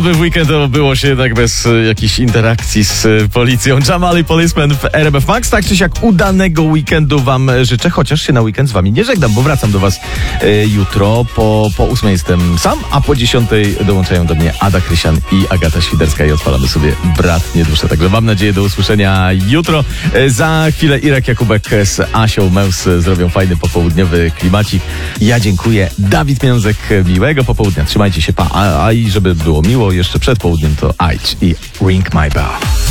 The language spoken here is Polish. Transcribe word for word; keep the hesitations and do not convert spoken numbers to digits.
Oby w weekend było się jednak bez y, jakichś interakcji z y, policją. Jamal i Policeman w R M F Max. Tak czy siak udanego weekendu wam życzę, chociaż się na weekend z wami nie żegnam, bo wracam do was y, jutro. Po, po ósmej jestem sam, a po dziesiątej dołączają do mnie Ada Krysian i Agata Świderska i odpalamy sobie Bratnie Dusze. Także mam nadzieję do usłyszenia jutro. Y, za chwilę Irek Jakubek z Asią Meus zrobią fajny popołudniowy klimacik. Ja dziękuję. Dawid Miązek, miłego popołudnia. Trzymajcie się, pa. A, a i żeby było miło jeszcze przed południem, to Ajdź i Ring My Bell.